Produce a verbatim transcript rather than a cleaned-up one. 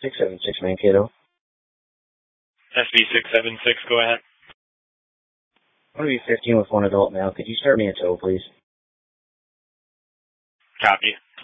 six seven six Mankato. S B six seven six, go ahead. I'm going to be fifteen with one adult male. Could you start me a tow, please? Copy.